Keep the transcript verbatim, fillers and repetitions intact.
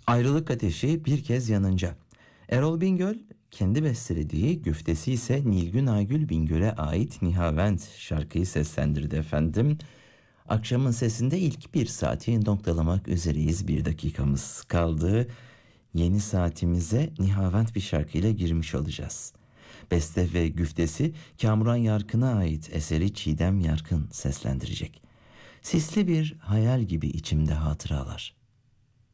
Ayrılık ateşi bir kez yanınca. Erol Bingöl kendi bestelediği, güftesi ise Nilgün Aygül Bingöl'e ait Nihavent şarkıyı seslendirdi efendim. Akşamın sesinde ilk bir saati noktalamak üzereyiz. Bir dakikamız kaldı. Yeni saatimize Nihavent bir şarkıyla girmiş olacağız. Beste ve güftesi Kamuran Yarkın'a ait, eseri Çiğdem Yarkın seslendirecek. Sisli bir hayal gibi içimde hatıralar.